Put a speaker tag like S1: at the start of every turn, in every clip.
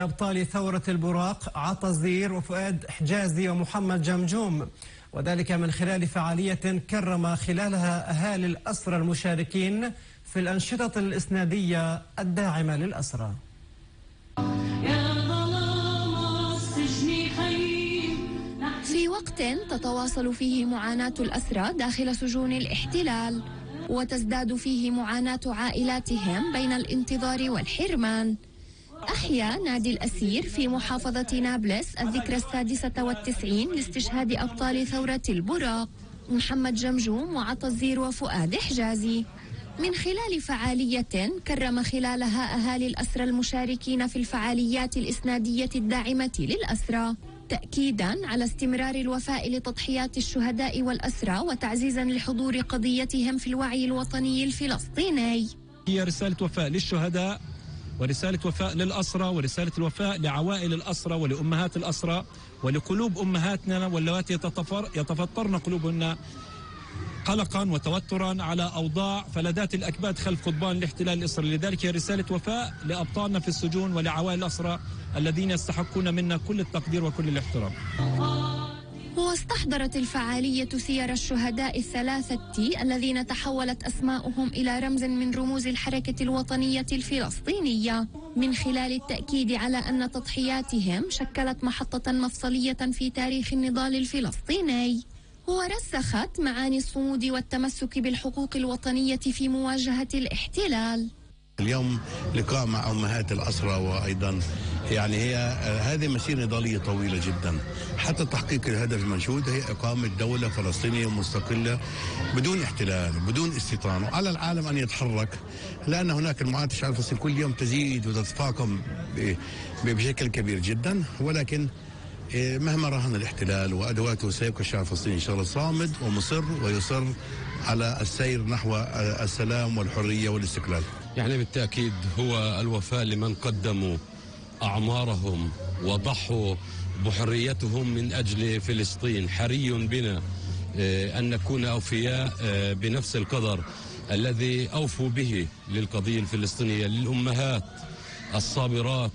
S1: أبطال ثورة البراق عطزير وفؤاد حجازي ومحمد جمجوم، وذلك من خلال فعالية كرم خلالها أهالي الأسرى المشاركين في الأنشطة الإسنادية الداعمة للأسرى.
S2: في وقت تتواصل فيه معاناة الأسرى داخل سجون الاحتلال، وتزداد فيه معاناة عائلاتهم بين الانتظار والحرمان، أحيا نادي الأسير في محافظة نابلس الذكرى 96 لاستشهاد أبطال ثورة البراق محمد جمجوم وعطزير وفؤاد حجازي، من خلال فعالية كرم خلالها أهالي الأسرى المشاركين في الفعاليات الإسنادية الداعمة للأسرى، تأكيدا على استمرار الوفاء لتضحيات الشهداء والأسرى وتعزيزا لحضور قضيتهم في الوعي الوطني الفلسطيني.
S3: هي رسالة وفاء للشهداء، ورسالة وفاء للأسرى، ورسالة وفاء لعوائل الأسرى ولأمهات الأسرى ولقلوب أمهاتنا واللواتي يتفطرن قلوبهن قلقا وتوترا على أوضاع فلذات الأكباد خلف قضبان الاحتلال الإسرائيلي. لذلك هي رسالة وفاء لأبطالنا في السجون ولعوائل الأسرى الذين يستحقون منا كل التقدير وكل الاحترام.
S2: واستحضرت الفعالية سير الشهداء الثلاثة الذين تحولت أسماؤهم إلى رمز من رموز الحركة الوطنية الفلسطينية، من خلال التأكيد على أن تضحياتهم شكلت محطة مفصلية في تاريخ النضال الفلسطيني، ورسخت معاني الصمود والتمسك بالحقوق الوطنية في مواجهة الاحتلال.
S4: اليوم لقاء مع أمهات الأسرى، وأيضا يعني هي هذه مسيرة نضالية طويلة جدا حتى تحقيق الهدف المنشود، هي إقامة دولة فلسطينية مستقلة بدون احتلال بدون استيطان، وعلى العالم أن يتحرك، لأن هناك المعاناة الشعب الفلسطيني كل يوم تزيد وتتفاقم بشكل كبير جدا، ولكن مهما راهن الاحتلال وأدواته سيبقى الشعب الفلسطيني إن شاء الله صامد ومصر ويصر على السير نحو السلام والحرية والاستقلال.
S5: يعني بالتأكيد هو الوفاء لمن قدموا أعمارهم وضحوا بحريتهم من أجل فلسطين. حري بنا أن نكون أوفياء بنفس القدر الذي أوفوا به للقضية الفلسطينية، للأمهات الصابرات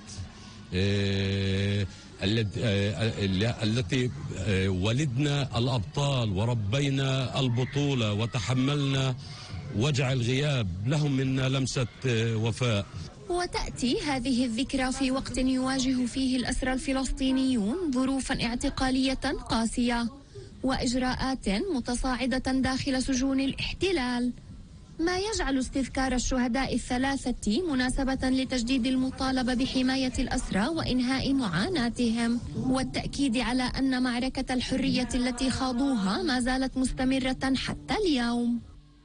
S5: التي ولدنا الأبطال وربينا البطولة وتحملنا وجع الغياب، لهم منا لمسة وفاء.
S2: وتأتي هذه الذكرى في وقت يواجه فيه الأسرى الفلسطينيون ظروفا اعتقالية قاسية وإجراءات متصاعدة داخل سجون الاحتلال، ما يجعل استذكار الشهداء الثلاثة مناسبة لتجديد المطالبة بحماية الأسرى وإنهاء معاناتهم، والتأكيد على أن معركة الحرية التي خاضوها ما زالت مستمرة حتى اليوم.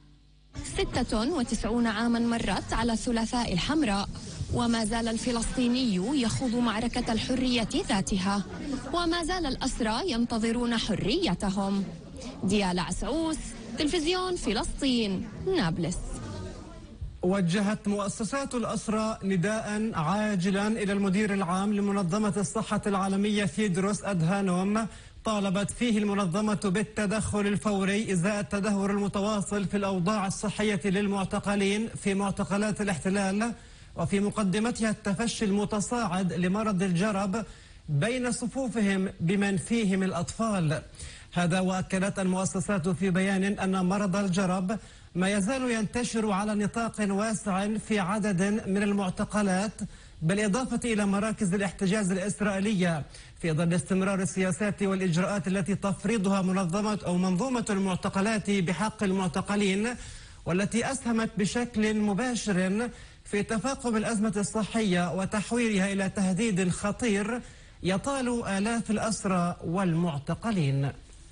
S2: 96 عاما مرت على الثلاثاء الحمراء، وما زال الفلسطيني يخوض معركة الحرية ذاتها، وما زال الأسرى ينتظرون حريتهم. ديالا عسعوس، تلفزيون فلسطين، نابلس.
S1: وجهت مؤسسات الأسرى نداء عاجلا إلى المدير العام لمنظمة الصحة العالمية ثيدروس أدهانوم، طالبت فيه المنظمة بالتدخل الفوري إزاء التدهور المتواصل في الأوضاع الصحية للمعتقلين في معتقلات الاحتلال، وفي مقدمتها التفشي المتصاعد لمرض الجرب بين صفوفهم بمن فيهم الأطفال. هذا وأكدت المؤسسات في بيان أن مرض الجرب ما يزال ينتشر على نطاق واسع في عدد من المعتقلات، بالإضافة إلى مراكز الاحتجاز الإسرائيلية، في ظل استمرار السياسات والإجراءات التي تفرضها منظومة المعتقلات بحق المعتقلين، والتي أسهمت بشكل مباشر في تفاقم الأزمة الصحية وتحويلها إلى تهديد خطير يطال آلاف الأسرى والمعتقلين.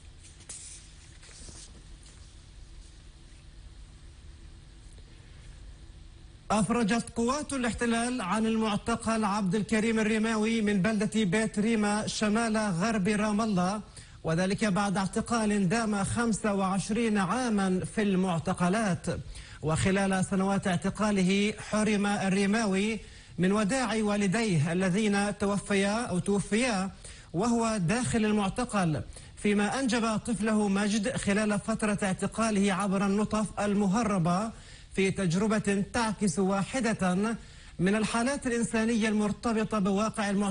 S1: أفرجت قوات الاحتلال عن المعتقل عبد الكريم الرماوي من بلدة بيت ريما شمال غرب رام الله، وذلك بعد اعتقال دام 25 عاما في المعتقلات. وخلال سنوات اعتقاله حرم الرماوي من وداع والديه الذين توفيا وهو داخل المعتقل، فيما أنجب طفله مجد خلال فترة اعتقاله عبر النطف المهربة في تجربة تعكس واحدة من الحالات الإنسانية المرتبطة بواقع